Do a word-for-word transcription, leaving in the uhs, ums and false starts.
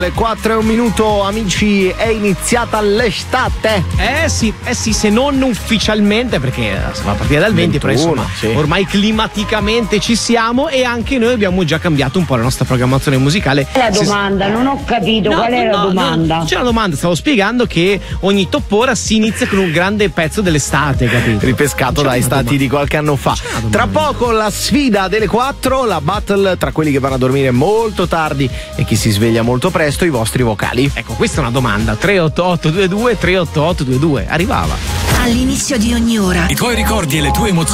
Le quattro e un minuto, amici, è iniziata l'estate. Eh sì, eh sì, se non ufficialmente, perché si va a partire dal venti, però insomma, sì. ormai climaticamente ci siamo e anche noi abbiamo già cambiato un po' la nostra programmazione musicale. La domanda, non ho capito No, qual è no, la no, domanda. no, c'è una domanda, stavo spiegando che ogni toppora si inizia con un grande pezzo dell'estate, capito? Ripescato C'è dai una stati domanda. di qualche anno fa. Tra poco la sfida delle quattro, la battle tra quelli che vanno a dormire molto tardi e chi si sveglia molto presto, i vostri vocali. Ecco, questa è una domanda. tre otto otto due due tre otto otto due due. Arrivava. All'inizio di ogni ora I tuoi ricordi e le tue emozioni